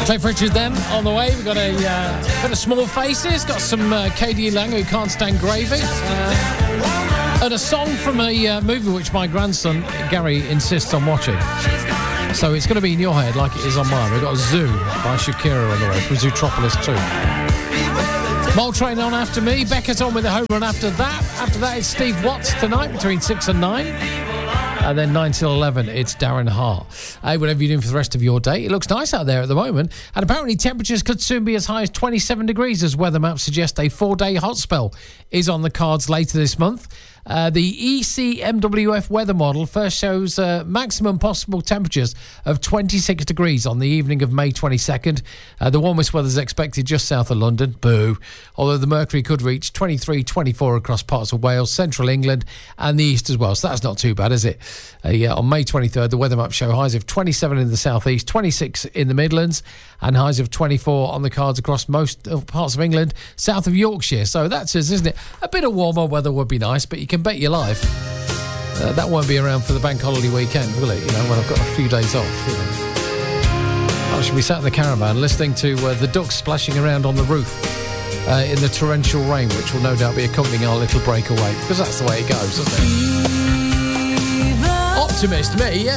Cliff Richard then on the way. We've got a bit of Small Faces, got some K.D. Lang, Who Can't Stand Gravy, and a song from a movie which my grandson Gary insists on watching. So it's going to be in your head like it is on mine. We've got Zoo by Shakira on the way from Zootropolis 2. Mole Train on after me. Becca's on with the home run after that. After that, it's Steve Watts tonight between 6 and 9. And then 9 till 11, it's Darren Hart. Hey, whatever you're doing for the rest of your day, it looks nice out there at the moment. And apparently temperatures could soon be as high as 27 degrees as weather maps suggest a 4-day hot spell is on the cards later this month. The ECMWF weather model first shows maximum possible temperatures of 26 degrees on the evening of May 22nd. The warmest weather is expected just south of London. Boo. Although the mercury could reach 23, 24 across parts of Wales, central England and the east as well. So that's not too bad, is it? On May 23rd, the weather maps show highs of 27 in the southeast, 26 in the Midlands and highs of 24 on the cards across most parts of England, south of Yorkshire. So that's us, isn't it? A bit of warmer weather would be nice, but you can bet your life that won't be around for the bank holiday weekend, will it? You know, when I've got a few days off. You know. I should be sat in the caravan listening to the ducks splashing around on the roof in the torrential rain, which will no doubt be accompanying our little breakaway, because that's the way it goes, isn't it? Optimist, me, yeah.